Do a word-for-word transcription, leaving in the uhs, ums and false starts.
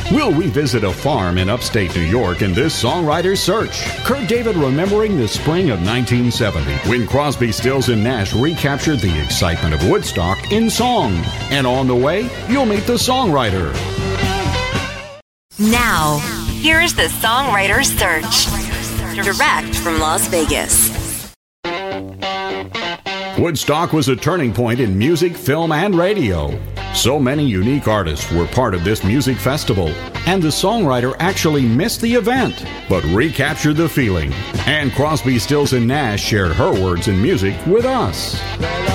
We'll revisit a farm in upstate New York in this songwriter's search. Kurt David remembering the spring of nineteen seventy when Crosby, Stills and Nash recaptured the excitement of Woodstock in song. And on the way, you'll meet the songwriter. Now, here's the songwriter's search. Direct from Las Vegas. Woodstock was a turning point in music, film, and radio. So many unique artists were part of this music festival, and the songwriter actually missed the event, but recaptured the feeling. And Crosby, Stills and Nash shared her words and music with us.